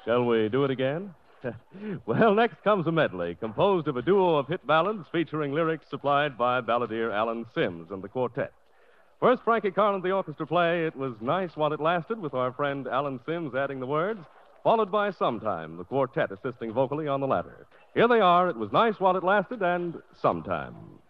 Shall we do it again? Well, next comes a medley composed of a duo of hit ballads featuring lyrics supplied by balladeer Alan Sims and the quartet. First, Frankie Carlin, the orchestra play, It Was Nice While It Lasted, with our friend Alan Sims adding the words, followed by Sometime, the quartet assisting vocally on the latter. Here they are, It Was Nice While It Lasted, and Sometime.